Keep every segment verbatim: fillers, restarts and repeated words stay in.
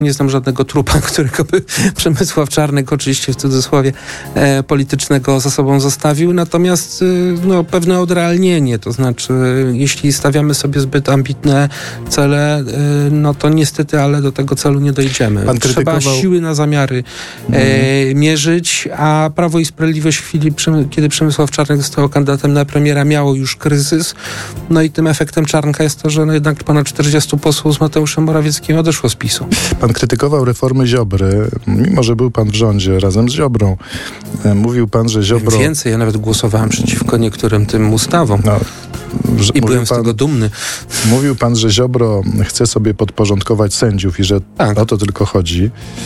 Nie znam żadnego trupa, którego by Przemysław Czarnek, oczywiście w cudzysłowie, e, politycznego za sobą zostawił. Natomiast y, no, pewne odrealnienie, to znaczy jeśli stawiamy sobie zbyt ambitne cele, y, no to niestety, ale do tego celu nie dojdziemy. Pan Trzeba krytykował... siły na zamiary e, mm. mierzyć, a Prawo i Sprawiedliwość w chwili, kiedy Przemysław Czarnek został kandydatem na premiera, miało już kryzys. No i tym efektem Czarnka jest to, że no jednak ponad czterdziestu posłów z Mateuszem Morawieckim odeszło z PiSu. Pan krytykował reformy Ziobry, mimo że był pan w rządzie razem z Ziobrą. Mówił pan, że Ziobro... Więcej, ja nawet głosowałem przeciwko niektórym tym ustawom. No, I byłem pan, z tego dumny. Mówił pan, że Ziobro chce sobie podporządkować sędziów i że tak. o to tylko chodzi.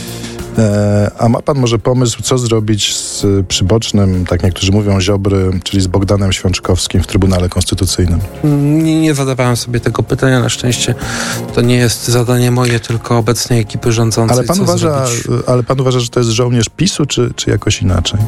E, a ma pan może pomysł, co zrobić z przybocznym, tak niektórzy mówią, Ziobry, czyli z Bogdanem Świączkowskim w Trybunale Konstytucyjnym? Nie, nie zadawałem sobie tego pytania. Na szczęście to nie jest zadanie moje, tylko obecnej ekipy rządzącej. Ale pan, uważa, ale pan uważa, że to jest żołnierz PiSu, czy, czy jakoś inaczej?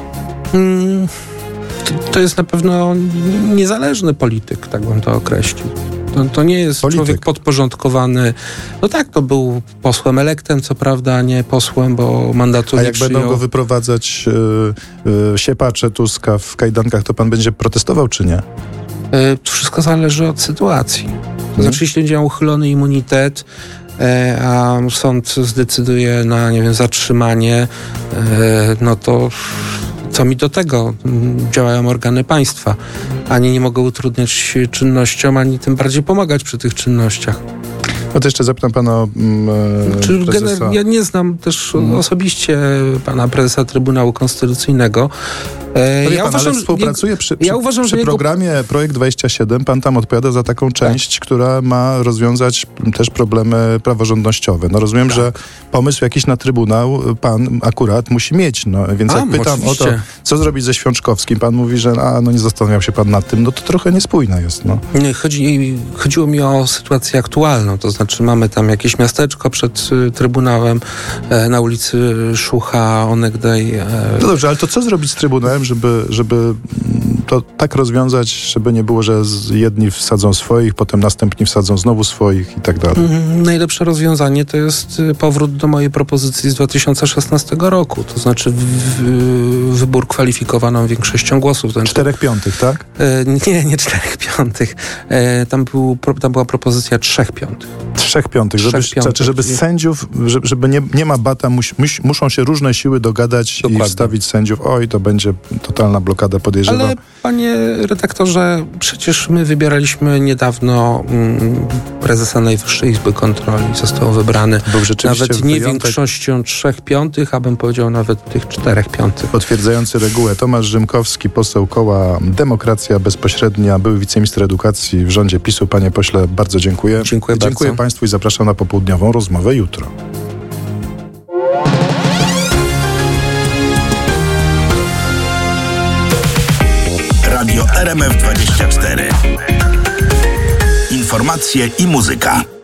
Hmm, to, to jest na pewno niezależny polityk, tak bym to określił. To, to nie jest Polityk. człowiek podporządkowany. No tak, to był posłem elektem, co prawda, a nie posłem, bo mandatu A nie jak przyjął. będą go wyprowadzać yy, yy, siepacze Tuska w kajdankach, to pan będzie protestował, czy nie? Yy, to wszystko zależy od sytuacji. To hmm. znaczy, jeśli będzie uchylony immunitet, yy, a sąd zdecyduje na, nie wiem, zatrzymanie, yy, no to... Co mi do tego? Działają organy państwa. Ani nie mogą utrudniać czynnościom, ani tym bardziej pomagać przy tych czynnościach. No to jeszcze zapytam pana o e, Czy prezesa... Ja nie znam też hmm. osobiście pana prezesa Trybunału Konstytucyjnego. E, ja pan, uważam, ale współpracuje przy, przy, ja uważam, przy że programie jego... Projekt dwadzieścia siedem. Pan tam odpowiada za taką część, tak. która ma rozwiązać też problemy praworządnościowe. No rozumiem, tak. że pomysł jakiś na Trybunał pan akurat musi mieć. No, więc a, jak pytam oczywiście. o to, co zrobić ze Świączkowskim, pan mówi, że a, no nie zastanawiał się pan nad tym, no to trochę niespójne jest. No. Nie, chodzi, chodziło mi o sytuację aktualną, to znaczy mamy tam jakieś miasteczko przed y, Trybunałem e, na ulicy Szucha, onegdaj. E, no dobrze, ale to co zrobić z Trybunałem, żeby, żeby to tak rozwiązać, żeby nie było, że jedni wsadzą swoich, potem następni wsadzą znowu swoich i tak dalej? Mm, najlepsze rozwiązanie to jest powrót do mojej propozycji z dwa tysiące szesnastego roku, to znaczy w, w, wybór kwalifikowaną większością głosów. To Czterech piątych, tak? E, nie, nie czterech piątych. E, tam, był, tam była propozycja trzech piątych. Trzech piątych, żeby, Trzech piątych. Znaczy, żeby z sędziów, żeby, żeby nie, nie ma bata, mus, mus, muszą się różne siły dogadać Dokładnie. i wstawić sędziów. Oj, to będzie totalna blokada, podejrzewam. Ale panie redaktorze, przecież my wybieraliśmy niedawno mm, prezesa Najwyższej Izby Kontroli. Został wybrany Był rzeczywiście nawet nie wyjątek... większością trzech piątych, a bym powiedział nawet tych czterech piątych. Potwierdzający regułę Tomasz Rzymkowski, poseł koła Demokracja Bezpośrednia, były wiceminister edukacji w rządzie PiSu. Panie pośle, bardzo dziękuję. Dziękuję, dziękuję bardzo. Państwu i zapraszam na popołudniową rozmowę jutro. Radio R M F dwadzieścia cztery. Informacje i muzyka.